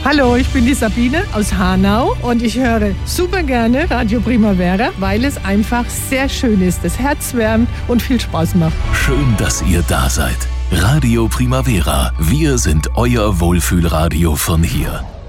Hallo, ich bin die Sabine aus Hanau und ich höre super gerne Radio Primavera, weil es einfach sehr schön ist, das Herz wärmt und viel Spaß macht. Schön, dass ihr da seid. Radio Primavera, wir sind euer Wohlfühlradio von hier.